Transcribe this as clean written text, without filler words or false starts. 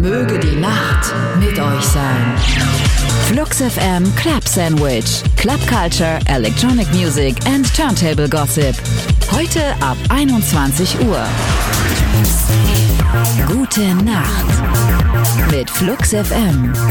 Möge die Nacht mit euch sein. Flux FM Club Sandwich. Club Culture, Electronic Music and Turntable Gossip. Heute ab 21 Uhr. Gute Nacht mit Flux FM.